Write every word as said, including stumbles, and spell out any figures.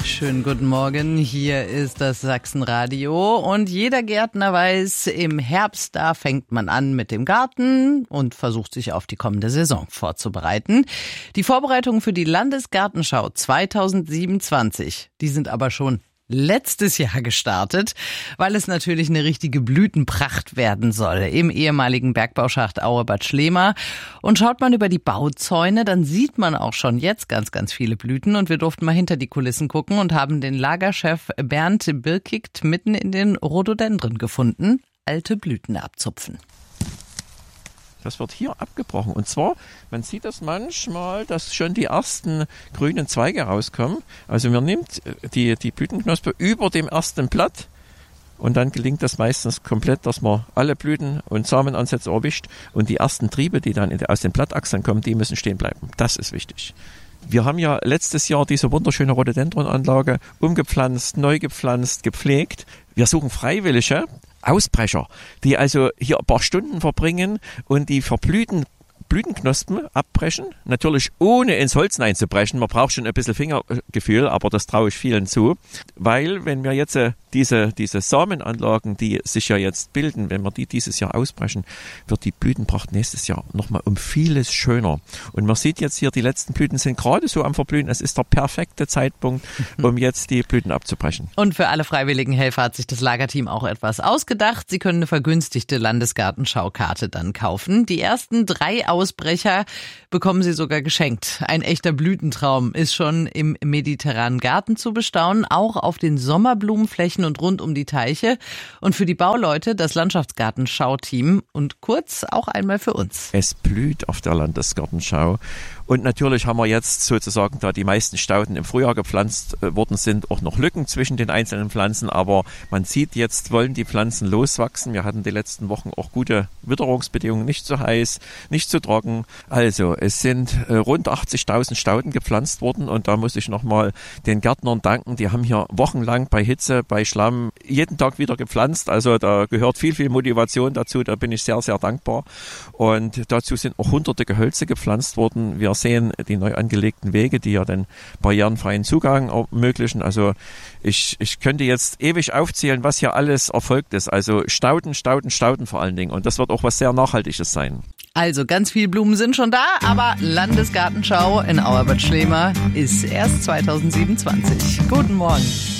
Schönen guten Morgen, hier ist das Sachsenradio und jeder Gärtner weiß, im Herbst, da fängt man an mit dem Garten und versucht sich auf die kommende Saison vorzubereiten. Die Vorbereitungen für die Landesgartenschau zweitausendsiebenundzwanzig, die sind aber schon letztes Jahr gestartet, weil es natürlich eine richtige Blütenpracht werden soll im ehemaligen Bergbauschacht Auebad Schlema. Und schaut man über die Bauzäune, dann sieht man auch schon jetzt ganz, ganz viele Blüten. Und wir durften mal hinter die Kulissen gucken und haben den Lagerchef Bernd Birkigt mitten in den Rhododendren gefunden. Alte Blüten abzupfen. Das wird hier abgebrochen. Und zwar, man sieht das manchmal, dass schon die ersten grünen Zweige rauskommen. Also man nimmt die, die Blütenknospe über dem ersten Blatt und dann gelingt das meistens komplett, dass man alle Blüten und Samenansätze erwischt und die ersten Triebe, die dann aus den Blattachseln kommen, die müssen stehen bleiben. Das ist wichtig. Wir haben ja letztes Jahr diese wunderschöne Rhododendronanlage umgepflanzt, neu gepflanzt, gepflegt. Wir suchen Freiwillige, Ausbrecher, die also hier ein paar Stunden verbringen und die verblühten Blütenknospen abbrechen, natürlich ohne ins Holz einzubrechen. Man braucht schon ein bisschen Fingergefühl, aber das traue ich vielen zu, weil wenn wir jetzt äh, diese, diese Samenanlagen, die sich ja jetzt bilden, wenn wir die dieses Jahr ausbrechen, wird die Blütenpracht nächstes Jahr nochmal um vieles schöner. Und man sieht jetzt hier, die letzten Blüten sind gerade so am Verblühen. Es ist der perfekte Zeitpunkt, um jetzt die Blüten abzubrechen. Und für alle freiwilligen Helfer hat sich das Lagerteam auch etwas ausgedacht. Sie können eine vergünstigte Landesgartenschaukarte dann kaufen. Die ersten drei Ausbrecher bekommen Sie sogar geschenkt. Ein echter Blütentraum ist schon im mediterranen Garten zu bestaunen, auch auf den Sommerblumenflächen und rund um die Teiche. Und für die Bauleute das Landschaftsgartenschau-Team und kurz auch einmal für uns. Es blüht auf der Landesgartenschau. Und natürlich haben wir jetzt sozusagen, da die meisten Stauden im Frühjahr gepflanzt worden sind, auch noch Lücken zwischen den einzelnen Pflanzen. Aber man sieht, jetzt wollen die Pflanzen loswachsen. Wir hatten die letzten Wochen auch gute Witterungsbedingungen, nicht zu heiß, nicht zu trocken. Also es sind rund achtzigtausend Stauden gepflanzt worden. Und da muss ich nochmal den Gärtnern danken. Die haben hier wochenlang bei Hitze, bei Schlamm jeden Tag wieder gepflanzt. Also da gehört viel, viel Motivation dazu. Da bin ich sehr, sehr dankbar. Und dazu sind auch hunderte Gehölze gepflanzt worden. Wir sehen die neu angelegten Wege, die ja den barrierenfreien Zugang ermöglichen. Also ich, ich könnte jetzt ewig aufzählen, was hier alles erfolgt ist. Also Stauden, Stauden, Stauden vor allen Dingen. Und das wird auch was sehr Nachhaltiges sein. Also ganz viele Blumen sind schon da, aber Landesgartenschau in Auebad Schlema ist erst zweitausendsiebenundzwanzig. Guten Morgen.